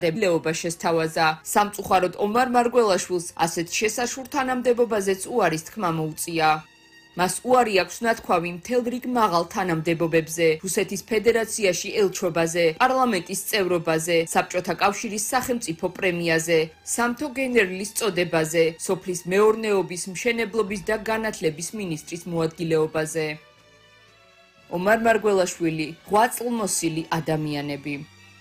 დებლეობა შესთავაზა. სამწუხაროდ ომარ მარგველაშვილს ასეთ შესაშურ თანამდებობაზეც უარის თქმა მოუწია. მას უარი აქვს ნათქვამი მთელ რიგ მაღალ თანამდებობებზე, რუსეთის ფედერაციაში ელჩობაზე, პარლამენტის წევრობაზე, საბჭოთა კავშირის სახელმწიფო პრემიაზე, სამთო გენერლის წოდებაზე, სოფლის მეურნეობის, მშენებლობის და განათლების მინისტრის მოადგილეობაზე. ომარ მარგველაშვილი, ღვაწლმოსილი ადამიანები.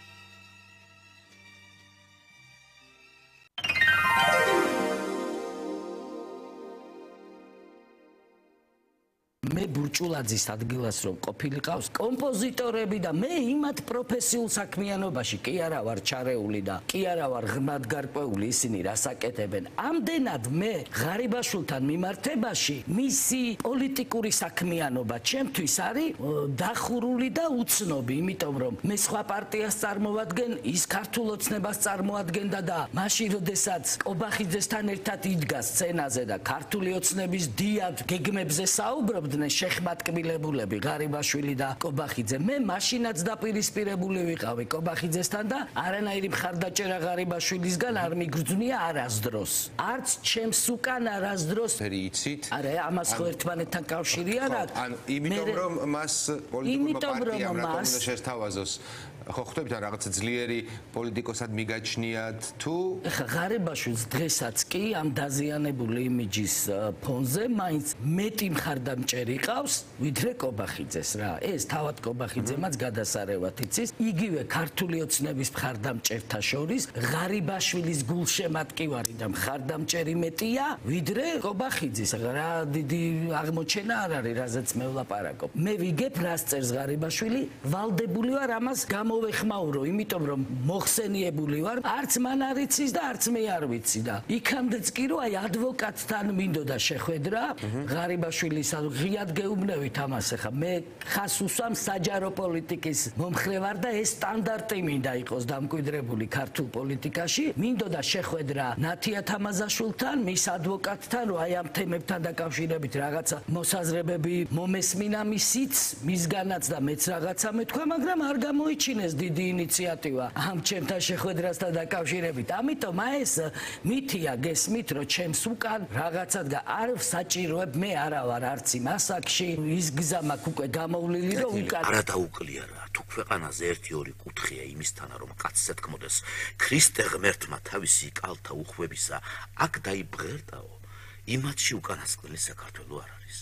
მე ბურჭულაძის ადგილას რომ ყოფილიყავს კომპოზიტორები და მე იმათ პროფესიულ საქმიანობაში კი არა ვარ ჩარეული და კი არა ვარ ღრმად გარკვეული ისინი რასაკეთებენ. ამდენად მე ღარიბაშვილთან მიმართებაში მისი პოლიტიკური საქმიანობა ჩემთვის არის დახურული და უცნობი, იმიტომ რომ მე სხვა პარტიას წარმოვადგენ, ის ქართულ ოცნებას წარმოადგენდა და მაშინ როდესაც კობახიძესთან ერთად იდგა სცენაზე და ქართული ოცნების დიად გეგმებზე საუბრობდნენ შეხმატკბილებულები ღარიბაშვილი და კობახიძე. მე მაშინაც დაპირისპირებული ვიყავი კობახიძესთან და არანაირი მხარდაჭერა ღარიბაშვილისგან არ მიგრძნია არასდროს. არც ჩემს უკან არასდროს. იცით? არა, ამას ხო ერთმანეთთან კავშირი არ აქვს. იმიტომ რომ მას პოლიტიკურმა პარტიამ რა უნდა შესთავაზოს. ხო ხვდებით რა რაღაც ძლიერი პოლიტიკოსად მიგაჩნიათ თუ ღარიბაშვილს დღესაც კი ამ დაზიანებული იმიჯის ფონზე მაინც მეტი მხარდამჭერი ყავს ვიდრე კობახიძეს რა. ეს თავად კობახიძემაც გადასარევად იცის. იგივე ქართული ოცნების მხარდამჭერთა შორის ღარიბაშვილის გულშემატკივარი და მხარდამჭერი მეტია ვიდრე კობახიძის. რა დიდი აღმოჩენა არ არის, რაზეც მე ვლაპარაკობ. მე ვიგებ რას წერს ღარიბაშვილი, ვალდებული ვარ ამას გამოვეხმაურო, იმიტომ რომ მოხსენიებული ვარ, არც მან არ იცის და არც მე არ ვიცი და იქამდეც კი რომ აი ადვოკატთან მინდოდა შეხვედრა ღარიბაშვილის ღიად გეუბნევით ამას ახლა მე ხას უსვამ საჯარო პოლიტიკის მომხრე ვარ და ეს სტანდარტი მინდა იყოს დამკვიდრებული ქართულ პოლიტიკაში. მინდოდა შეხვედრა ნათია თამაზაშვილთან, მის ადვოკატთან, რომ აი ამ თემებთან დაკავშირებით რაღაცა მოსაზრებები მომესმინა მისიც, მისგანაც და მეც რაღაცა მეთქვა, მაგრამ არ გამოიჩინეს დიდი ინიციატივა ამ ჩემთან შეხვედრასთან დაკავშირებით. ამიტომ ეს მითია გესმით, რომ ჩემს უკან რაღაცა და არ საჭიროებ მე არა ვარ არც იმ ასაკში, ის გზა მაქვს უკვე გამოვლილი, რომ უკან არა დაუკლია რა. თუ ქვეყანაზე 1-2 კუთხეა იმისთანა, რომ კაცს ეთქმოდეს ქრისტე ღმერთმა თავისი კალთა უხვევისა, აქ დაიბღერდაო, იმათში უკანასკნელი საქართველო არ არის.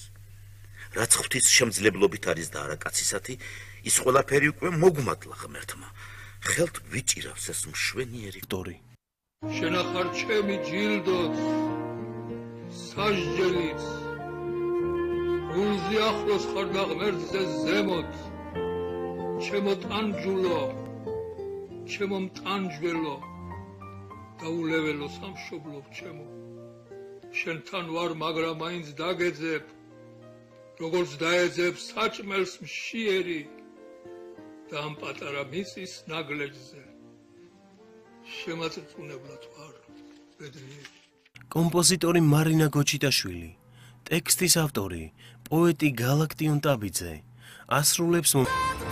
რაც ღვთის შემძლებლობით არის და არა კაცისათი, ის ყველაფერი უკვე მოგმატლა ღმერთმა. ხელთ ვიჭირავს ეს მშვენიერი ტორი. შენახარ ჩემი ჯილდოც, სასჯელიც, გულზე ახლოს ხარ და ღმერთზე ზემოთ, ჩემო ტანჯულო, ჩემო მტანჯველო, დაულეველო სამშობლო ჩემო, შენთან ვარ, მაგრამ მაინც დაგეძებ, როგორც დაეძებ საჭმელს მშიერი და ამ პატარა მიწის ნაგლეჯზე. შემაწწუნებლად ვარ, ბედნიერი. კომპოზიტორი მარინა გოჩიტაშვილი, ტექსტის ავტორი, პოეტი გალაქტიონ ტაბიძე, ასრულებს